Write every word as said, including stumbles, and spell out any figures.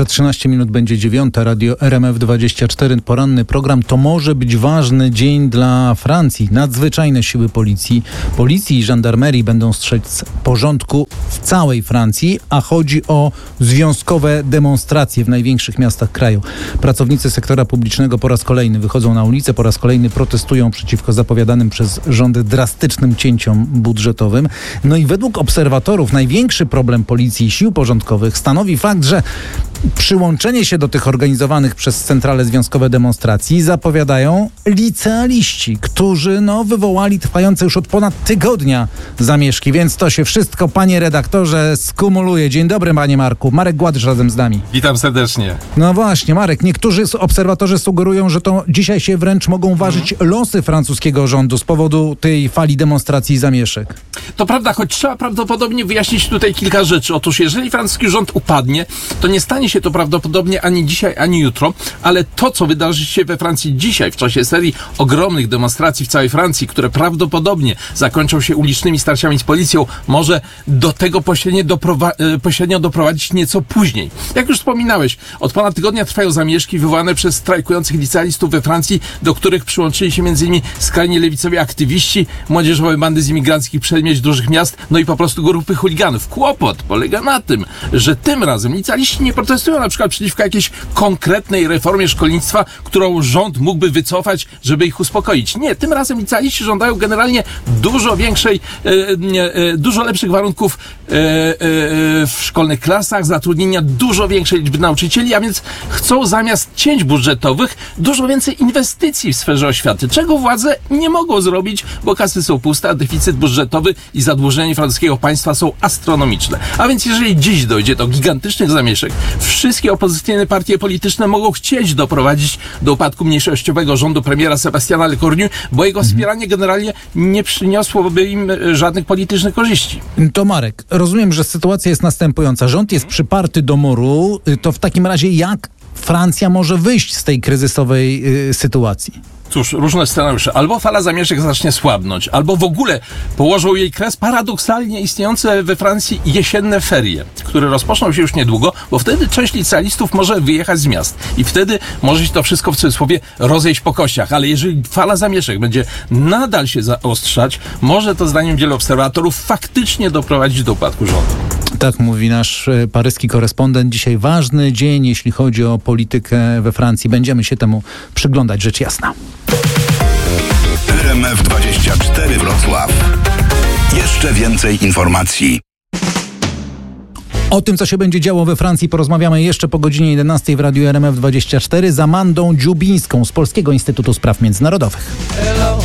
Za trzynaście minut będzie dziewiąta. Radio R M F dwadzieścia cztery. Poranny program. To może być ważny dzień dla Francji. Nadzwyczajne siły policji, policji i żandarmerii będą strzec porządku w całej Francji, a chodzi o związkowe demonstracje w największych miastach kraju. Pracownicy sektora publicznego po raz kolejny wychodzą na ulicę, po raz kolejny protestują przeciwko zapowiadanym przez rząd drastycznym cięciom budżetowym. No i według obserwatorów największy problem policji i sił porządkowych stanowi fakt, że przyłączenie się do tych organizowanych przez centrale związkowe demonstracji zapowiadają licealiści, którzy no, wywołali trwające już od ponad tygodnia zamieszki, więc to się wszystko, panie redaktorze, skumuluje. Dzień dobry, panie Marku. Marek Gładysz razem z nami. Witam serdecznie. No właśnie, Marek, niektórzy obserwatorzy sugerują, że to dzisiaj się wręcz mogą ważyć hmm. losy francuskiego rządu z powodu tej fali demonstracji i zamieszek. To prawda, choć trzeba prawdopodobnie wyjaśnić tutaj kilka rzeczy. Otóż jeżeli francuski rząd upadnie, to nie stanie się to prawdopodobnie ani dzisiaj, ani jutro, ale to, co wydarzy się we Francji dzisiaj w czasie serii ogromnych demonstracji w całej Francji, które prawdopodobnie zakończą się ulicznymi starciami z policją, może do tego pośrednio, doprowa- pośrednio doprowadzić nieco później. Jak już wspominałeś, od ponad tygodnia trwają zamieszki wywołane przez strajkujących licealistów we Francji, do których przyłączyli się między innymi skrajnie lewicowi aktywiści, młodzieżowe bandy z imigranckich przedmieść dużych miast, no i po prostu grupy chuliganów. Kłopot polega na tym, że tym razem licealiści nie protestują na przykład przeciwko jakiejś konkretnej reformie szkolnictwa, którą rząd mógłby wycofać, żeby ich uspokoić. Nie, tym razem licealiści żądają generalnie dużo większej, e, e, dużo lepszych warunków e, e, w szkolnych klasach, zatrudnienia dużo większej liczby nauczycieli, a więc chcą zamiast cięć budżetowych dużo więcej inwestycji w sferze oświaty, czego władze nie mogą zrobić, bo kasy są puste, a deficyt budżetowy i zadłużenie francuskiego państwa są astronomiczne. A więc jeżeli dziś dojdzie do gigantycznych zamieszek, wszystkie opozycyjne partie polityczne mogą chcieć doprowadzić do upadku mniejszościowego rządu premiera Sebastiana Lecornu, bo jego wspieranie generalnie nie przyniosłoby im żadnych politycznych korzyści. To Marek, rozumiem, że sytuacja jest następująca. Rząd jest przyparty do muru. To w takim razie jak Francja może wyjść z tej kryzysowej y, sytuacji? Cóż, różne scenariusze. Albo fala zamieszek zacznie słabnąć, albo w ogóle położą jej kres paradoksalnie istniejące we Francji jesienne ferie, które rozpoczną się już niedługo, bo wtedy część licealistów może wyjechać z miast i wtedy może się to wszystko w cudzysłowie rozejść po kościach. Ale jeżeli fala zamieszek będzie nadal się zaostrzać, może to zdaniem wielu obserwatorów faktycznie doprowadzić do upadku rządu. Tak mówi nasz paryski korespondent. Dzisiaj ważny dzień, jeśli chodzi o politykę we Francji. Będziemy się temu przyglądać, rzecz jasna. R M F dwadzieścia cztery Wrocław. Jeszcze więcej informacji. O tym, co się będzie działo we Francji, porozmawiamy jeszcze po godzinie jedenastej w Radiu R M F dwadzieścia cztery z Amandą Dziubińską z Polskiego Instytutu Spraw Międzynarodowych.